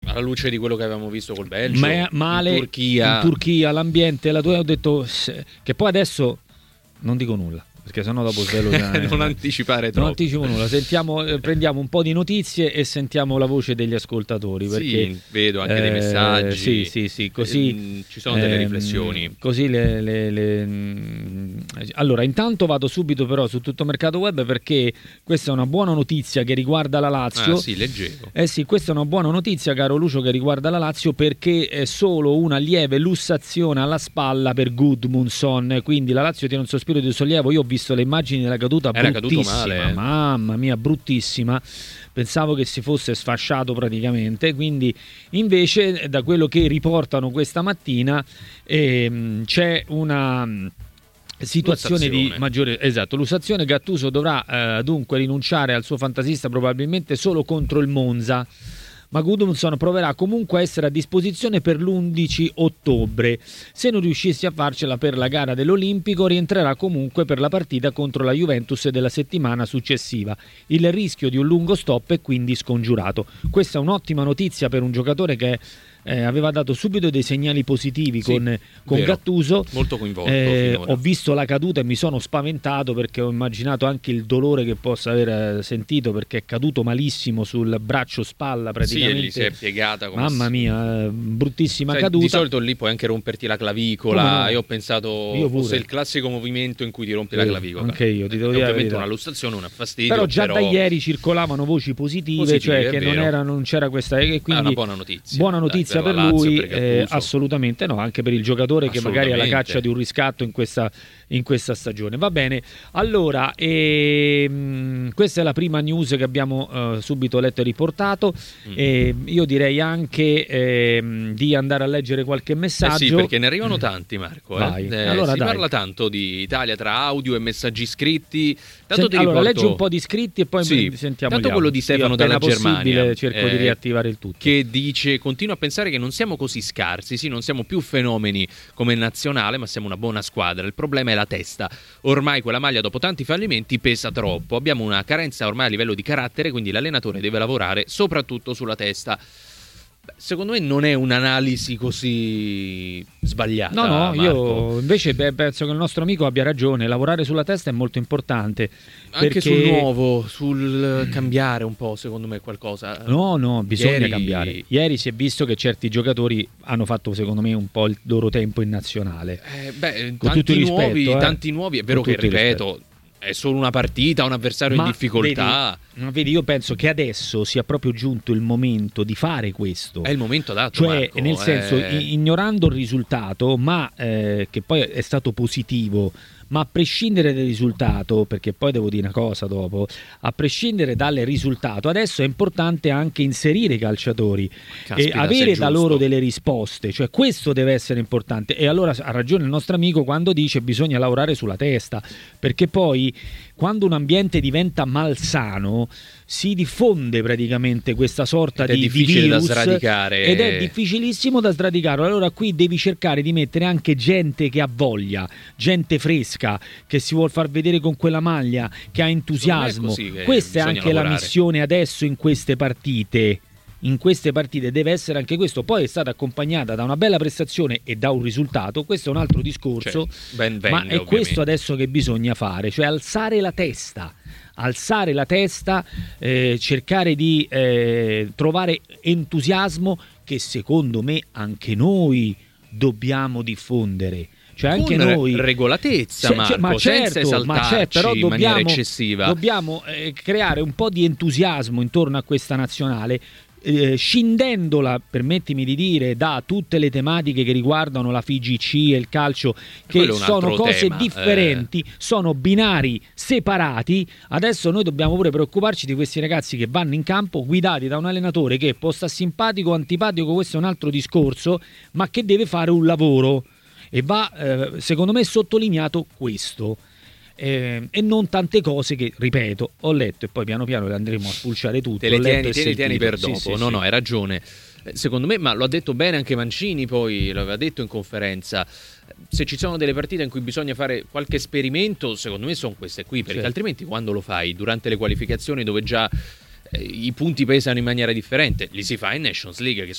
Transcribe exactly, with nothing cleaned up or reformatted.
alla luce di quello che avevamo visto col Belgio, Ma, male, in Turchia, in Turchia l'ambiente, la tua, ho detto che poi adesso non dico nulla, perché sennò dopo svelo non anticipare troppo. Non anticipo nulla. Sentiamo, eh, prendiamo un po' di notizie e sentiamo la voce degli ascoltatori. Perché, sì, vedo anche eh, dei messaggi. Sì, sì, sì. Così eh, ci sono delle ehm, riflessioni. Così le, le, le... mh, allora, intanto vado subito però su Tutto Mercato Web, perché questa è una buona notizia che riguarda la Lazio. Ah, sì, leggevo. Eh sì, questa è una buona notizia, caro Lucio, che riguarda la Lazio, perché è solo una lieve lussazione alla spalla per Gudmundsson. Quindi la Lazio tiene un sospiro di sollievo. Io ho visto le immagini della caduta, era bruttissima, caduto male, eh. mamma mia, bruttissima. Pensavo che si fosse sfasciato praticamente. Quindi invece, da quello che riportano questa mattina, ehm, c'è una situazione di maggiore esatto lussazione. Gattuso dovrà eh, dunque rinunciare al suo fantasista probabilmente solo contro il Monza, ma Gudmundsson proverà comunque a essere a disposizione per l'undici ottobre. Se non riuscissi a farcela per la gara dell'Olimpico, rientrerà comunque per la partita contro la Juventus della settimana successiva. Il rischio di un lungo stop è quindi scongiurato. Questa è un'ottima notizia per un giocatore che Eh, aveva dato subito dei segnali positivi sì, con, con vero, Gattuso, molto coinvolto. Eh, ho visto la caduta e mi sono spaventato, perché ho immaginato anche il dolore che possa aver sentito, perché è caduto malissimo sul braccio spalla praticamente. Sì, gli si è piegata come mamma mia, eh, bruttissima cioè, caduta. Di solito lì puoi anche romperti la clavicola. No? Io ho pensato io fosse il classico movimento in cui ti rompi eh, la clavicola. Anche io, ti devo eh, dire ovviamente una lussazione, una fastidio. Però già però... da ieri circolavano voci positive, positive cioè che non, era, non c'era questa. E quindi è una buona notizia. Buona notizia Dai, per, per Lazio, lui. Per Eh, assolutamente no, anche per il giocatore che magari è alla caccia di un riscatto in questa, in questa stagione. Va bene, allora ehm, questa è la prima news che abbiamo eh, subito letto e riportato. mm. eh, io direi anche ehm, di andare a leggere qualche messaggio. Eh sì, perché ne arrivano tanti, Marco. Vai. Eh? Eh, allora, si dai. parla tanto di Italia tra audio e messaggi scritti. Tanto Sent- ti allora riporto... leggi un po' di scritti e poi sì. sentiamo. Tanto quello di Stefano dalla Germania, cerco eh, di riattivare il tutto, che dice: continuo a pensare che non siamo così scarsi, sì, non siamo più fenomeni come nazionale, ma siamo una buona squadra. Il problema è la testa. Ormai quella maglia dopo tanti fallimenti pesa troppo. Abbiamo una carenza ormai a livello di carattere, quindi l'allenatore deve lavorare soprattutto sulla testa. Beh, secondo me non è un'analisi così sbagliata. No, no, Marco. io invece beh, penso che il nostro amico abbia ragione. Lavorare sulla testa è molto importante. Anche perché... sul nuovo, sul cambiare un po', secondo me qualcosa. No, no, bisogna Ieri... cambiare. Ieri si è visto che certi giocatori hanno fatto, secondo me, un po' il loro tempo in nazionale. Eh, beh, Con tanti tutto il nuovi, rispetto, eh. tanti nuovi, è vero Con che, tutto il ripeto, rispetto. è solo una partita, un avversario Ma in difficoltà. Vedi, ma vedi, io penso che adesso sia proprio giunto il momento di fare questo. È il momento adatto, cioè, Marco, nel senso, è... ignorando il risultato, ma eh, che poi è stato positivo, ma a prescindere dal risultato, perché poi devo dire una cosa dopo, a prescindere dal risultato, adesso è importante anche inserire i calciatori. Caspita, e avere da loro giusto. delle risposte, cioè questo deve essere importante. E allora ha ragione il nostro amico quando dice bisogna lavorare sulla testa, perché poi quando un ambiente diventa malsano si diffonde praticamente questa sorta ed di, è difficile di virus da sradicare, ed è difficilissimo da sradicare. Allora qui devi cercare di mettere anche gente che ha voglia, gente fresca, che si vuol far vedere con quella maglia, che ha entusiasmo. È questa è anche lavorare. la missione adesso in queste partite. In queste partite deve essere anche questo. Poi è stata accompagnata da una bella prestazione e da un risultato, questo è un altro discorso, cioè, ben venga, ma è ovviamente. questo adesso che bisogna fare, cioè alzare la testa alzare la testa, eh, cercare di eh, trovare entusiasmo che secondo me anche noi dobbiamo diffondere. Cioè anche con noi regolatezza, se, Marco, ma certo, senza esaltarci ma certo, però in dobbiamo, maniera eccessiva. Dobbiamo eh, creare un po' di entusiasmo intorno a questa nazionale, eh, scindendola, permettimi di dire, da tutte le tematiche che riguardano la F I G C e il calcio, che sono cose tema, differenti, eh. sono binari separati. Adesso noi dobbiamo pure preoccuparci di questi ragazzi che vanno in campo guidati da un allenatore che può stare simpatico o antipatico, questo è un altro discorso, ma che deve fare un lavoro. E va, eh, secondo me, sottolineato questo. Eh, e non tante cose che, ripeto, ho letto e poi piano piano le andremo a spulciare tutte. Te le tieni, te le tieni per dopo. sì, sì, no, sì. no, hai ragione. Secondo me, ma lo ha detto bene anche Mancini, poi l'aveva detto in conferenza. Se ci sono delle partite in cui bisogna fare qualche esperimento, secondo me sono queste qui, perché sì. altrimenti quando lo fai? Durante le qualificazioni dove già i punti pesano in maniera differente, li si fa in Nations League, che